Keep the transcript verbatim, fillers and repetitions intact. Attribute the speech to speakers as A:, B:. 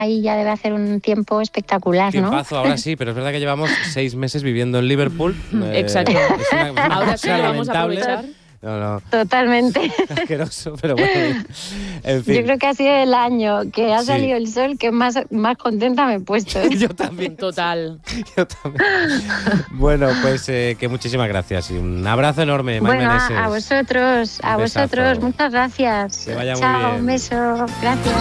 A: ahí ya debe hacer un tiempo espectacular, ¿no?
B: Tiempazo, ahora sí, pero es verdad que llevamos seis meses viviendo en Liverpool. Eh,
C: Exacto.
B: Es una, es una
C: Ahora sí
B: cosa
C: lo vamos a
B: lamentable.
C: aprovechar.
B: No, no,
A: Totalmente.
B: asqueroso, pero bueno. En fin.
A: Yo creo que ha sido el año que ha
B: Sí.
A: salido el sol que más, más contenta me he puesto. ¿eh?
B: Yo también.
C: Total.
B: Yo también. Bueno, pues eh, que muchísimas gracias y un abrazo enorme, Mai
A: Bueno,
B: Meneses.
A: a, a vosotros, a
B: Un besazo.
A: vosotros, muchas gracias.
B: Que vaya muy
A: Chao,
B: bien.
A: un beso, gracias.